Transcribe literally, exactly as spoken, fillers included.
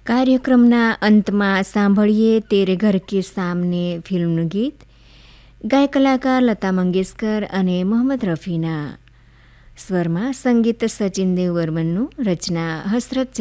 કાર્યક્રમના અંતમાં સાંભળીએ તેરે ઘર કે સામને ફિલ્મનું ગીત. ગાયક કલાકાર લતા મંગેશકર અને મોહમ્મદ રફીના સ્વરમાં સંગીત સચિન દેવ બર્મનનું, રચના હસરત